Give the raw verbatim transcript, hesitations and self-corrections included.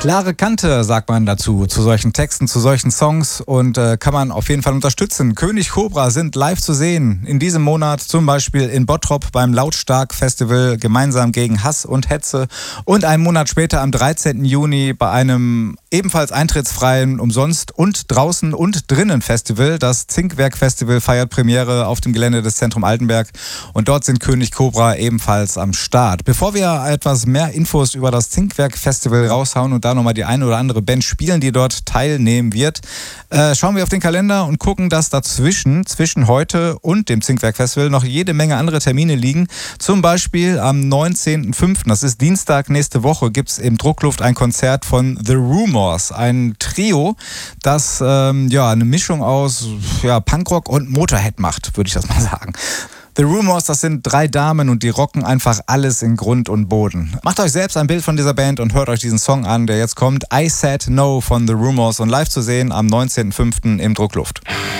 Klare Kante, sagt man dazu, zu solchen Texten, zu solchen Songs und äh, kann man auf jeden Fall unterstützen. König Cobra sind live zu sehen in diesem Monat, zum Beispiel in Bottrop beim Lautstark-Festival gemeinsam gegen Hass und Hetze und einen Monat später am dreizehnten Juni bei einem ebenfalls eintrittsfreien, umsonst und draußen und drinnen Festival. Das Zinkwerk-Festival feiert Premiere auf dem Gelände des Zentrum Altenberg und dort sind König Cobra ebenfalls am Start. Bevor wir etwas mehr Infos über das Zinkwerk-Festival raushauen und da nochmal die eine oder andere Band spielen, die dort teilnehmen wird, äh, schauen wir auf den Kalender und gucken, dass dazwischen, zwischen heute und dem Zinkwerk-Festival noch jede Menge andere Termine liegen. Zum Beispiel am neunzehnten fünften, das ist Dienstag nächste Woche, gibt es im Druckluft ein Konzert von The Rumors, ein Trio, das ähm, ja eine Mischung aus ja, Punkrock und Motorhead macht, würde ich das mal sagen. The Rumors, das sind drei Damen und die rocken einfach alles in Grund und Boden. Macht euch selbst ein Bild von dieser Band und hört euch diesen Song an, der jetzt kommt. I Said No von The Rumors und live zu sehen am neunzehnten fünften im Druckluft.